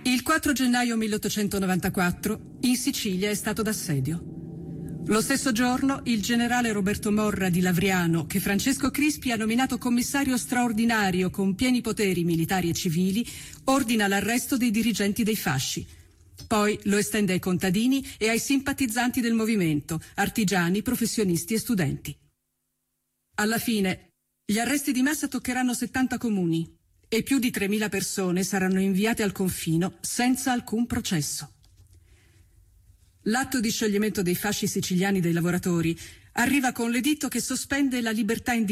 Il 4 gennaio 1894 in Sicilia è stato d'assedio. Lo stesso giorno il generale Roberto Morra di Lavriano, che Francesco Crispi ha nominato commissario straordinario con pieni poteri militari e civili, ordina l'arresto dei dirigenti dei fasci. Poi lo estende ai contadini e ai simpatizzanti del movimento, artigiani, professionisti e studenti. Alla fine, gli arresti di massa toccheranno 70 comuni e più di 3.000 persone saranno inviate al confino senza alcun processo. L'atto di scioglimento dei fasci siciliani dei lavoratori arriva con l'editto che sospende la libertà individuale